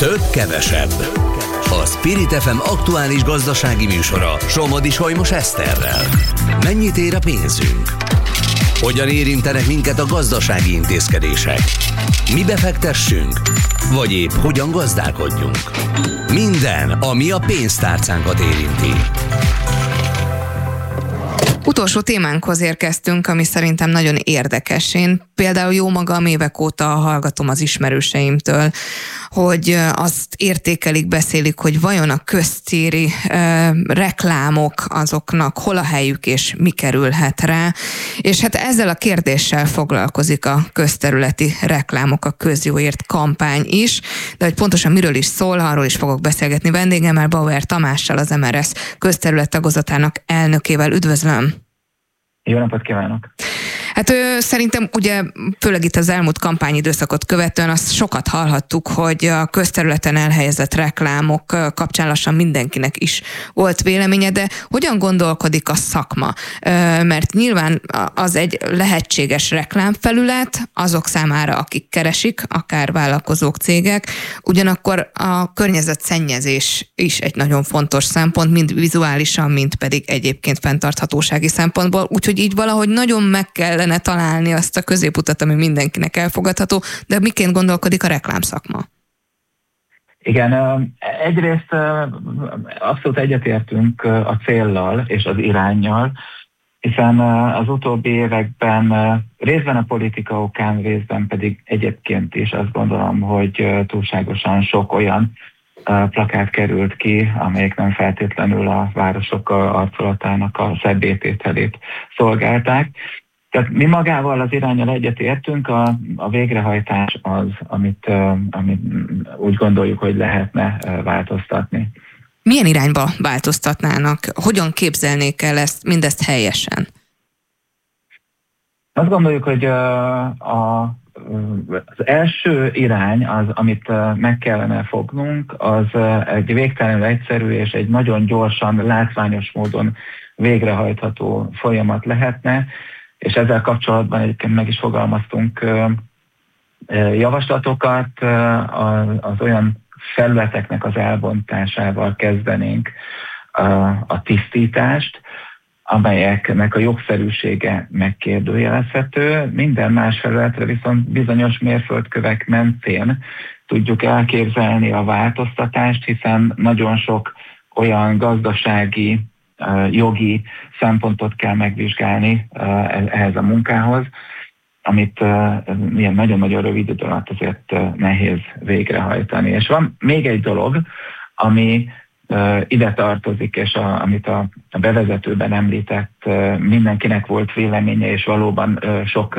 Több kevesebb. A Spirit FM aktuális gazdasági műsora Somodi Solymos Eszterrel. Mennyit ér a pénzünk? Hogyan érintenek minket a gazdasági intézkedések? Mi befektessünk? Vagy épp hogyan gazdálkodjunk? Minden, ami a pénztárcánkat érinti. Utolsó témánkhoz érkeztünk, ami szerintem nagyon érdekes. Én például jó magam évek óta hallgatom az ismerőseimtől, hogy azt értékelik, beszélik, hogy vajon a köztéri reklámok azoknak hol a helyük és mi kerülhet rá. És hát ezzel a kérdéssel foglalkozik a közterületi reklámok, a közjóért kampány is, de hogy pontosan miről is szól, arról is fogok beszélgetni vendégemmel, Bauer Tamással, az MRS közterület tagozatának elnökével. Üdvözlöm! Jó napot kívánok! Hát szerintem ugye főleg itt az elmúlt kampányidőszakot követően azt sokat hallhattuk, hogy a közterületen elhelyezett reklámok kapcsán lassan mindenkinek is volt véleménye, de hogyan gondolkodik a szakma? Mert nyilván az egy lehetséges reklámfelület azok számára, akik keresik, akár vállalkozók, cégek, ugyanakkor a környezetszennyezés is egy nagyon fontos szempont, mind vizuálisan, mind pedig egyébként fenntarthatósági szempontból, úgyhogy így valahogy nagyon meg kellene találni azt a középutat, ami mindenkinek elfogadható, de miként gondolkodik a reklámszakma? Igen, egyrészt abszolút egyetértünk a céllal és az iránnyal, hiszen az utóbbi években részben a politika okán, részben pedig egyébként is azt gondolom, hogy túlságosan sok olyan plakát került ki, amelyek nem feltétlenül a városok arculatának a szebbétételét szolgálták. Tehát mi magával az iránnyal egyetértünk, a végrehajtás az, amit úgy gondoljuk, hogy lehetne változtatni. Milyen irányba változtatnának? Hogyan képzelnék el mindezt helyesen? Azt gondoljuk, hogy az első irány, amit meg kellene fognunk, az egy végtelenül egyszerű és egy nagyon gyorsan, látványos módon végrehajtható folyamat lehetne, és ezzel kapcsolatban egyébként meg is fogalmaztunk javaslatokat, az olyan felületeknek az elbontásával kezdenénk a tisztítást, amelyeknek a jogszerűsége megkérdőjelezhető. Minden más felületre viszont bizonyos mérföldkövek mentén tudjuk elképzelni a változtatást, hiszen nagyon sok olyan gazdasági, jogi szempontot kell megvizsgálni ehhez a munkához, amit ilyen nagyon-nagyon rövid idő alatt azért nehéz végrehajtani. És van még egy dolog, ami ide tartozik, és amit a bevezetőben említett, mindenkinek volt véleménye, és valóban sok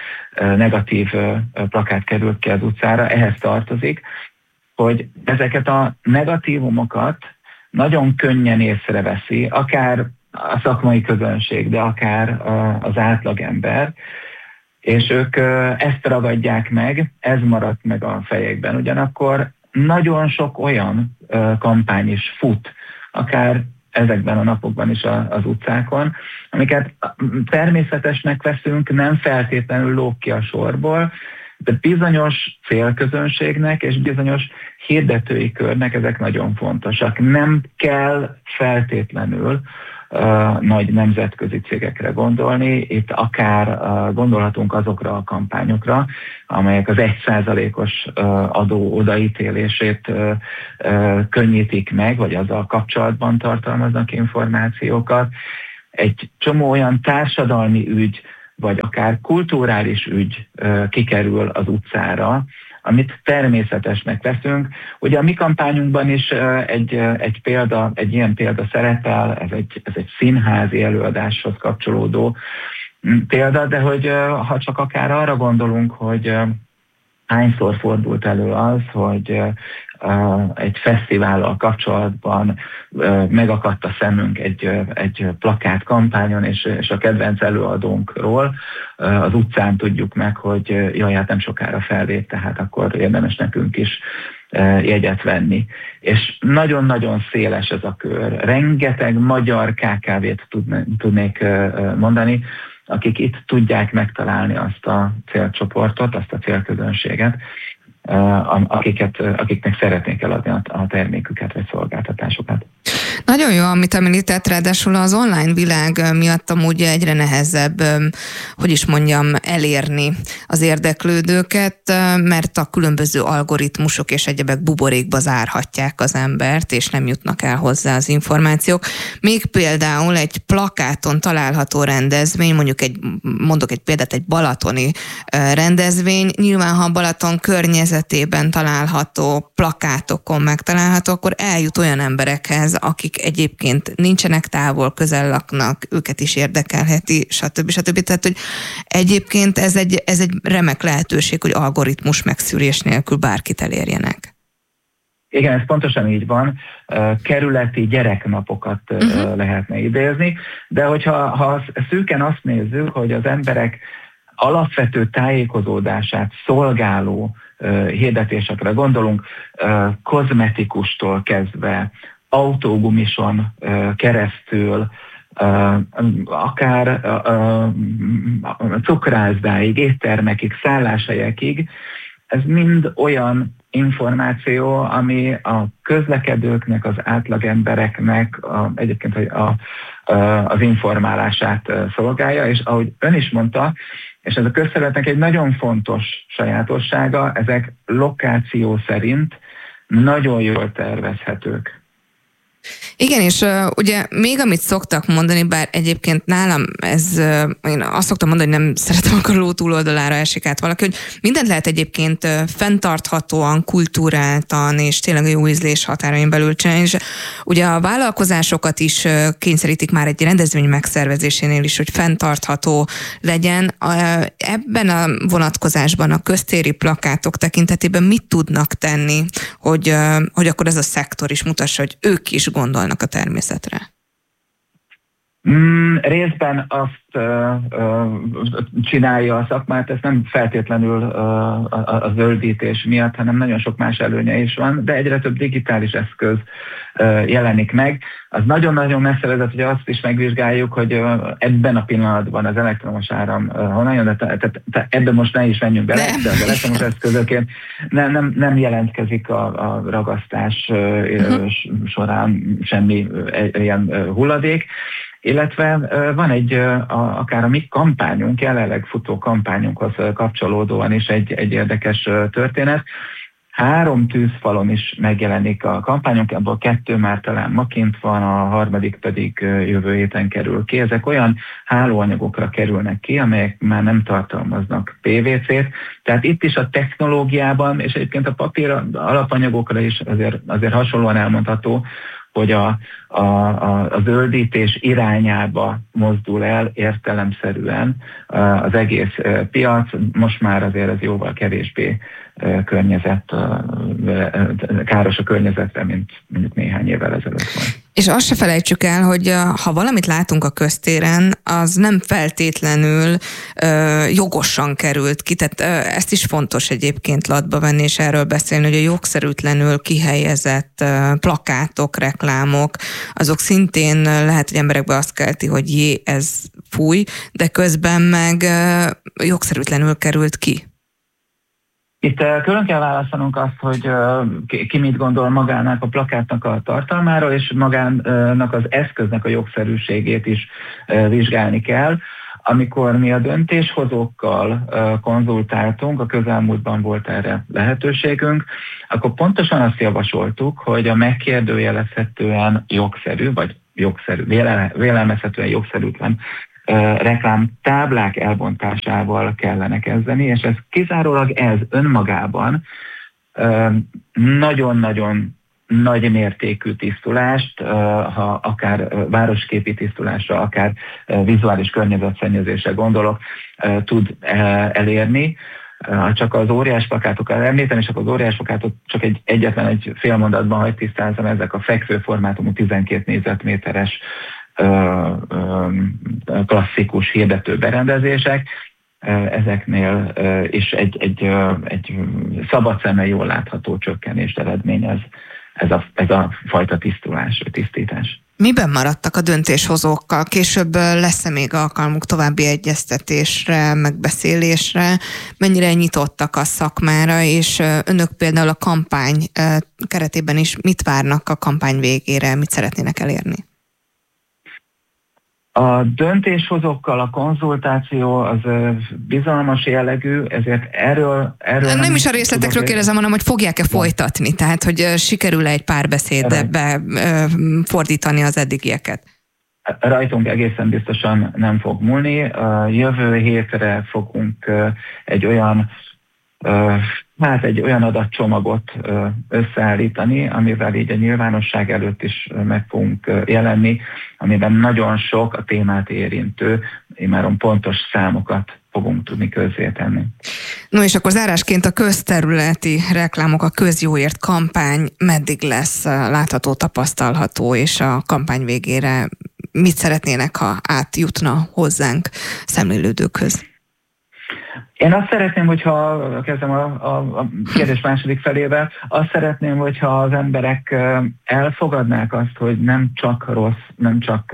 negatív plakát került ki az utcára, ehhez tartozik, hogy ezeket a negatívumokat nagyon könnyen észreveszi, akár a szakmai közönség, de akár az átlagember, és ők ezt ragadják meg, ez maradt meg a fejekben. Ugyanakkor nagyon sok olyan kampány is fut, akár ezekben a napokban is az utcákon, amiket természetesnek veszünk, nem feltétlenül lóg ki a sorból, de bizonyos célközönségnek és bizonyos hirdetői körnek ezek nagyon fontosak. Nem kell feltétlenül nagy nemzetközi cégekre gondolni, itt akár gondolhatunk azokra a kampányokra, amelyek az 1%-os adó odaítélését könnyítik meg, vagy azzal kapcsolatban tartalmaznak információkat. Egy csomó olyan társadalmi ügy, vagy akár kulturális ügy kikerül az utcára, amit természetesnek veszünk. Ugye a mi kampányunkban is egy ilyen példa szerepel, ez egy színházi előadáshoz kapcsolódó példa, de hogy ha csak akár arra gondolunk, hogy hányszor fordult elő az, hogy egy fesztivállal kapcsolatban megakadt a szemünk egy plakát kampányon, és a kedvenc előadónkról az utcán tudjuk meg, hogy jaj, hát nem sokára fellép, tehát akkor érdemes nekünk is jegyet venni. És nagyon-nagyon széles ez a kör. Rengeteg magyar KKV-t tudnék mondani, akik itt tudják megtalálni azt a célcsoportot, azt a célközönséget, akiknek szeretnék eladni a terméküket vagy szolgáltatásokat. Nagyon jó, amit említett, ráadásul az online világ miatt amúgy egyre nehezebb, elérni az érdeklődőket, mert a különböző algoritmusok és egyebek buborékba zárhatják az embert, és nem jutnak el hozzá az információk. Még például egy plakáton található rendezvény, mondok egy példát, egy balatoni rendezvény, nyilván ha a Balaton környezetében található plakátokon megtalálható, akkor eljut olyan emberekhez, akik egyébként nincsenek távol, közel laknak, őket is érdekelheti, stb. Tehát, hogy egyébként ez egy remek lehetőség, hogy algoritmus megszűrés nélkül bárkit elérjenek. Igen, ez pontosan így van. Kerületi gyereknapokat lehetne idézni, de hogyha szűken azt nézzük, hogy az emberek alapvető tájékozódását szolgáló hirdetésekre gondolunk, kozmetikustól kezdve, autógumison keresztül, akár cukrászdáig, éttermekig, szálláshelyekig, ez mind olyan információ, ami a közlekedőknek, az átlagembereknek egyébként az informálását szolgálja, és ahogy ön is mondta, és ez a közterületnek egy nagyon fontos sajátossága, ezek lokáció szerint nagyon jól tervezhetők. Igen, és ugye még amit szoktak mondani, bár egyébként nálam én azt szoktam mondani, hogy nem szeretem, akkor ló túloldalára esik át valaki, hogy mindent lehet egyébként fenntarthatóan, kulturáltan és tényleg a jó ízlés határain belül csinálni, és ugye a vállalkozásokat is kényszerítik már egy rendezvény megszervezésénél is, hogy fenntartható legyen. Ebben a vonatkozásban a köztéri plakátok tekintetében mit tudnak tenni, hogy akkor ez a szektor is mutassa, hogy ők is gondolnak a természetre? Részben azt csinálja a szakmát, ez nem feltétlenül a zöldítés miatt, hanem nagyon sok más előnye is van, de egyre több digitális eszköz jelenik meg. Az nagyon-nagyon messze vezet, hogy azt is megvizsgáljuk, hogy ebben a pillanatban az elektromos áram honnan jön, tehát ebben most ne is menjünk bele, de az elektromos eszközökért nem jelentkezik a ragasztás során semmi ilyen hulladék. Illetve van akár a mi kampányunk, jelenleg futó kampányunkhoz kapcsolódóan is egy érdekes történet. 3 tűzfalon is megjelenik a kampányunk, ebből 2 már talán ma kint van, a 3. pedig jövő héten kerül ki. Ezek olyan hálóanyagokra kerülnek ki, amelyek már nem tartalmaznak PVC-t. Tehát itt is a technológiában, és egyébként a papír alapanyagokra is azért hasonlóan elmondható, hogy a zöldítés irányába mozdul el értelemszerűen az egész piac. Most már azért ez jóval kevésbé káros a környezetre, mint mondjuk néhány évvel ezelőtt volt. És azt se felejtsük el, hogy ha valamit látunk a köztéren, az nem feltétlenül jogosan került ki. Tehát ezt is fontos egyébként latba venni, és erről beszélni, hogy a jogszerűtlenül kihelyezett plakátok, reklámok, azok szintén lehet, hogy emberekbe azt kelti, hogy ez fúj, de közben meg jogszerűtlenül került ki. Itt külön kell választanunk azt, hogy ki mit gondol magának a plakátnak a tartalmáról, és magának az eszköznek a jogszerűségét is vizsgálni kell. Amikor mi a döntéshozókkal konzultáltunk, a közelmúltban volt erre lehetőségünk, akkor pontosan azt javasoltuk, hogy a megkérdőjelezhetően jogszerű, vagy vélelmezhetően jogszerűtlen reklámtáblák elbontásával kellene kezdeni, és ez kizárólag önmagában nagyon-nagyon nagy mértékű tisztulást, ha akár városképi tisztulásra, akár vizuális környezetszennyezésre gondolok, tud elérni. Csak az óriás plakátokat említem, és akkor az óriás plakátot csak egyetlen egy fél mondatban hagy tisztázom, ezek a fekvő formátumú 12 négyzetméteres klasszikus hirdető berendezések, ezeknél is egy szabad szemmel jól látható csökkenést eredményez ez a fajta tisztítás. Miben maradtak a döntéshozókkal? Később lesz-e még alkalmuk további egyeztetésre, megbeszélésre? Mennyire nyitottak a szakmára, és önök például a kampány keretében is mit várnak a kampány végére, mit szeretnének elérni? A döntéshozókkal a konzultáció az bizalmas jellegű, ezért erről nem is a részletekről kérdezem, hanem hogy fogják-e folytatni, tehát hogy sikerül-e egy párbeszédbe fordítani az eddigieket? Rajtunk egészen biztosan nem fog múlni. Jövő hétre fogunk egy olyan adatcsomagot összeállítani, amivel így a nyilvánosság előtt is meg fogunk jelenni, amiben nagyon sok a témát érintő, immáron pontos számokat fogunk tudni közzétenni. No és akkor zárásként a közterületi reklámok, a közjóért kampány meddig lesz látható, tapasztalható, és a kampány végére mit szeretnének, ha átjutna hozzánk szemlélődőkhöz? Én azt szeretném, hogyha, kezdem a kérdés második felével, azt szeretném, hogyha az emberek elfogadnák azt, hogy nem csak rossz, nem csak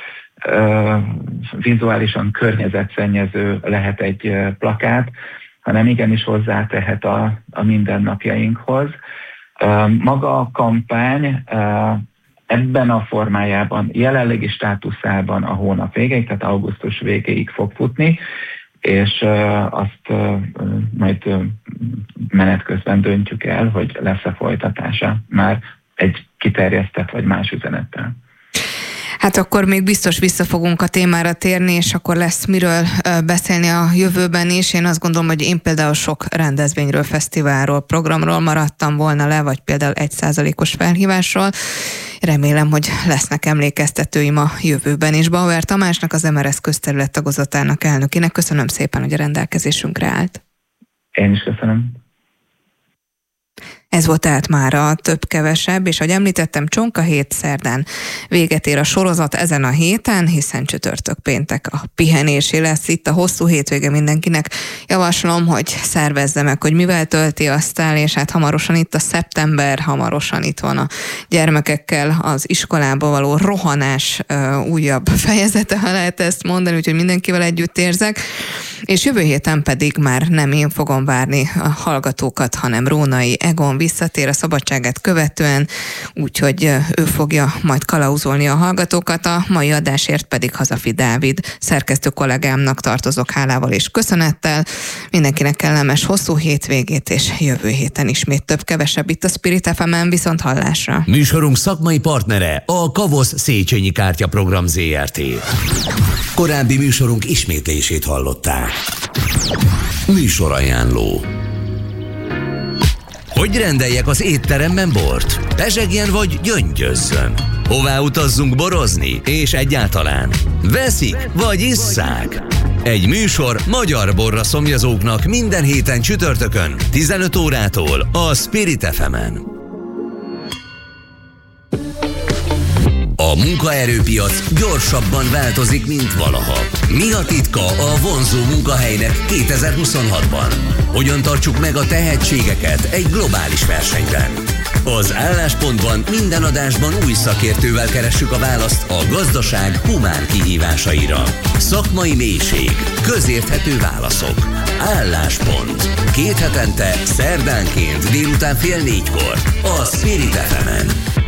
vizuálisan környezetszennyező lehet egy plakát, hanem igenis hozzátehet a mindennapjainkhoz. Maga a kampány ebben a formájában, jelenlegi státuszában a hónap végéig, tehát augusztus végéig fog futni, és azt majd menet közben döntjük el, hogy lesz-e folytatása már egy kiterjesztett vagy más üzenettel. Hát akkor még biztos vissza fogunk a témára térni, és akkor lesz miről beszélni a jövőben is. Én azt gondolom, hogy én például sok rendezvényről, fesztiválról, programról maradtam volna le, vagy például 1%-os felhívásról. Remélem, hogy lesznek emlékeztetőim a jövőben is. Bauer Tamásnak, az MRS közterület tagozatának elnökének köszönöm szépen, hogy a rendelkezésünkre állt. Én is köszönöm. Ez volt tehát már a több-kevesebb, és ahogy említettem, Csonka hét szerdán véget ér a sorozat ezen a héten, hiszen csütörtök péntek a pihenésé lesz itt a hosszú hétvége mindenkinek. Javaslom, hogy szervezze meg, hogy mivel tölti azt el, és hát hamarosan itt a szeptember, hamarosan itt van a gyermekekkel az iskolába való rohanás újabb fejezete, ha lehet ezt mondani, úgyhogy mindenkivel együtt érzek. És jövő héten pedig már nem én fogom várni a hallgatókat, hanem Rónai Egon visszatér a szabadságát követően, úgyhogy ő fogja majd kalauzolni a hallgatókat, a mai adásért pedig Hazafi Dávid szerkesztő kollégámnak tartozok hálával és köszönettel. Mindenkinek kellemes hosszú hétvégét, és jövő héten ismét több-kevesebb itt a Spirit FM-en, viszont hallásra. Műsorunk szakmai partnere a Kavosz Széchenyi Kártyaprogram ZRT. Korábbi műsorunk ismétlését hallották. Műsorajánló. Hogy rendeljek az étteremben bort? Pezsegjen vagy gyöngyözzön? Hová utazzunk borozni? És egyáltalán veszik vagy isszák? Egy műsor magyar borra szomjazóknak minden héten csütörtökön 15 órától a Spirit FM-en. A munkaerőpiac gyorsabban változik, mint valaha. Mi a titka a vonzó munkahelynek 2026-ban? Hogyan tartsuk meg a tehetségeket egy globális versenyben? Az Álláspontban minden adásban új szakértővel keressük a választ a gazdaság humán kihívásaira. Szakmai mélység, közérthető válaszok. Álláspont. 2 hetente, szerdánként délután 3:30 a Spirit FM-en.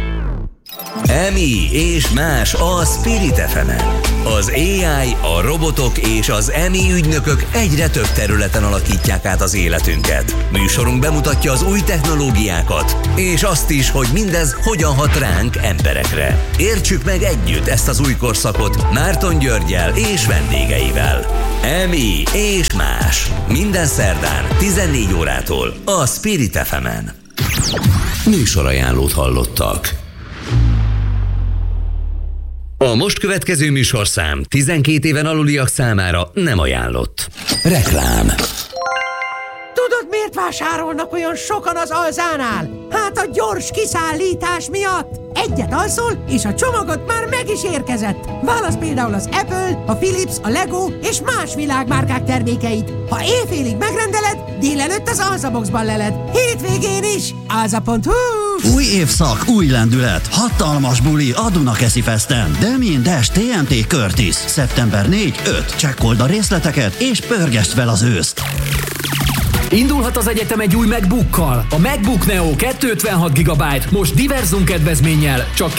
EMI és más a Spirit FM-en. Az AI, a robotok és az EMI ügynökök egyre több területen alakítják át az életünket. Műsorunk bemutatja az új technológiákat, és azt is, hogy mindez hogyan hat ránk emberekre. Értsük meg együtt ezt az új korszakot Márton Györggyel és vendégeivel. EMI és más. Minden szerdán 14 órától a Spirit FM-en. Műsorajánlót hallottak. A most következő műsorszám 12 éven aluliak számára nem ajánlott. Reklám. Tudod, miért vásárolnak olyan sokan az Alzánál? Hát a gyors kiszállítás miatt. Egyet alszol, és a csomagot már meg is érkezett. Válasz például az Apple, a Philips, a Lego és más világmárkák termékeit. Ha éjfélig megrendeled, délelőtt az Alzaboxban leled. Hétvégén is. Alza.hu. Új évszak, új lendület, hatalmas buli a Dunakeszi Festen. Demin Dash TNT Curtis. Szeptember 4-5. Csekkold a részleteket és pörgesd fel az őszt. Indulhat az egyetem egy új MacBookkal. A MacBook Neo 256 GB most diverzum kedvezménnyel csak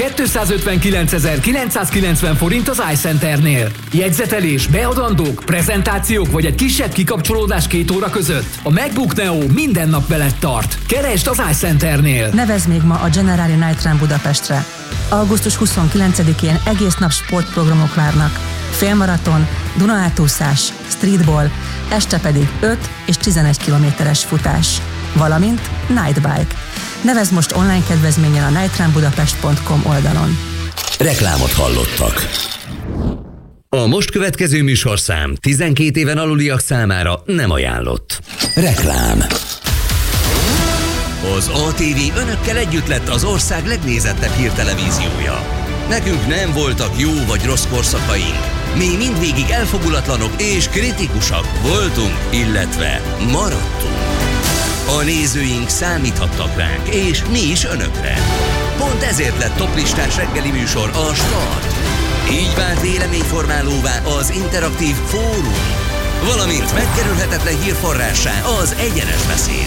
259.990 forint az iCenternél. Jegyzetelés, beadandók, prezentációk vagy egy kisebb kikapcsolódás 2 óra között. A MacBook Neo minden nap veled tart. Keresd az iCenternél. Nevezd még ma a Generali Night Run Budapestre. Augusztus 29-én egész nap sportprogramok várnak. Félmaraton, Duna-átúszás, streetball, este pedig 5 és 11 kilométeres futás, valamint nightbike. Nevezd most online kedvezménnyel a nightrunbudapest.com oldalon. Reklámot hallottak. A most következő műsorszám 12 éven aluliak számára nem ajánlott. Reklám. Az ATV önökkel együtt lett az ország legnézettebb hírtelevíziója. Nekünk nem voltak jó vagy rossz korszakaink. Mi mindvégig elfogulatlanok és kritikusak voltunk, illetve maradtunk. A nézőink számíthattak ránk, és mi is önökre. Pont ezért lett toplistás reggeli műsor a Start. Így vált véleményformálóvá az interaktív fórum, valamint megkerülhetetlen hírforrássá az egyenes beszéd.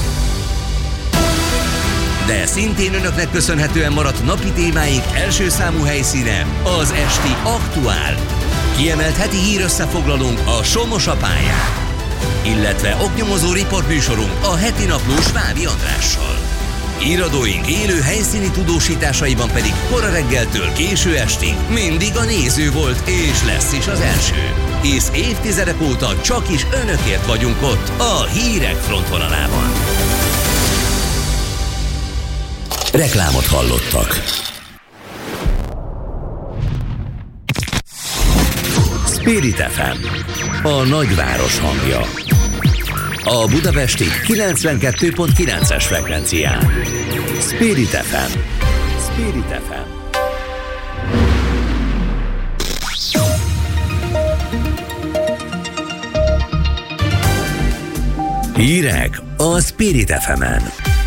De szintén önöknek köszönhetően maradt napi témáink első számú helyszíne az esti Aktuál. Kiemelt heti hírösszefoglalónk a Somos a pályán, illetve oknyomozó riportműsorunk a heti naplós Vávi Andrással. Íradóink élő helyszíni tudósításaiban pedig kora reggeltől késő estig mindig a néző volt és lesz is az első. Hisz évtizedek óta csak is önökért vagyunk ott a hírek frontvonalában. Reklámot hallottak. Spirit FM, a nagyváros hangja. A budapesti 92.9-es frekvencián. Spirit FM. Spirit FM. Hírek a Spirit FM-en.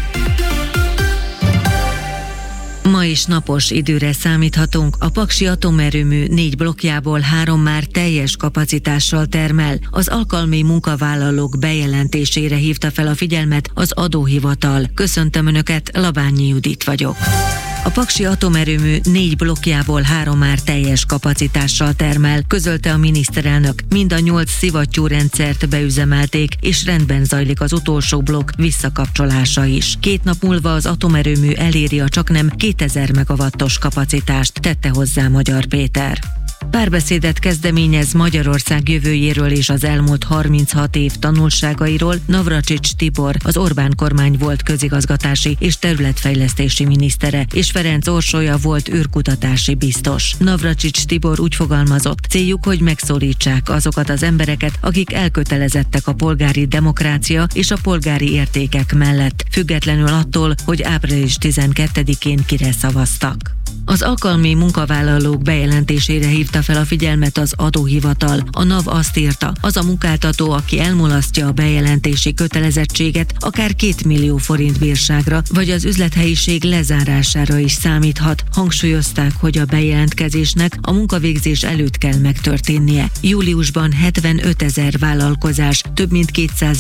Ma is napos időre számíthatunk. A Paksi atomerőmű 4 blokkjából 3 már teljes kapacitással termel. Az alkalmi munkavállalók bejelentésére hívta fel a figyelmet az adóhivatal. Köszöntöm Önöket, Labányi Judit vagyok. A Paksi atomerőmű 4 blokkjából 3 már teljes kapacitással termel, közölte a miniszterelnök. Mind a 8 szivattyúrendszert beüzemelték, és rendben zajlik az utolsó blokk visszakapcsolása is. 2 nap múlva az atomerőmű eléri a csaknem 2000 megawattos kapacitást, tette hozzá Magyar Péter. Párbeszédet kezdeményez Magyarország jövőjéről és az elmúlt 36 év tanulságairól Navracsics Tibor, az Orbán kormány volt közigazgatási és területfejlesztési minisztere, és Ferenc Orsolya volt űrkutatási biztos. Navracsics Tibor úgy fogalmazott, céljuk, hogy megszólítsák azokat az embereket, akik elkötelezettek a polgári demokrácia és a polgári értékek mellett, függetlenül attól, hogy április 12-én kire szavaztak. Az alkalmi munkavállalók bejelentésére hívta fel a figyelmet az adóhivatal. A NAV azt írta, az a munkáltató, aki elmulasztja a bejelentési kötelezettséget, akár 2 millió forint bírságra, vagy az üzlethelyiség lezárására is számíthat. Hangsúlyozták, hogy a bejelentkezésnek a munkavégzés előtt kell megtörténnie. Júliusban 75 000 vállalkozás több mint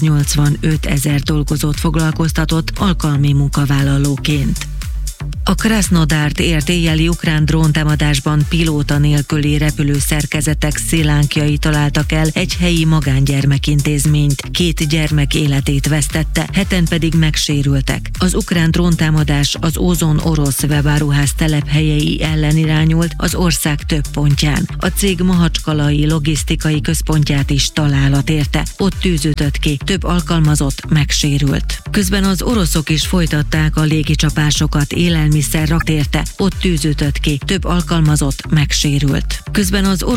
285 000 dolgozót foglalkoztatott alkalmi munkavállalóként. A Krasznodárt ért éjjeli ukrán dróntámadásban pilóta nélküli repülőszerkezetek szilánkjai találtak el egy helyi magángyermekintézményt. 2 gyermek életét vesztette, 7-en pedig megsérültek. Az ukrán dróntámadás az Ozon orosz webáruház telephelyei ellen irányult az ország több pontján. A cég mahacskalai logisztikai központját is találat érte. Ott tűz ütött ki, több alkalmazott megsérült. Közben az oroszok is folytatták a légicsapásokat élelmiszer raktérte, ott tűz ütött ki, több alkalmazott megsérült. Közben az